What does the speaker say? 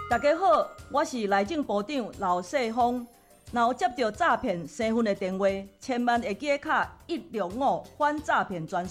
大家好，我是内政部长刘世峰。若有接到诈骗身份的电话，千万会记卡165反诈骗专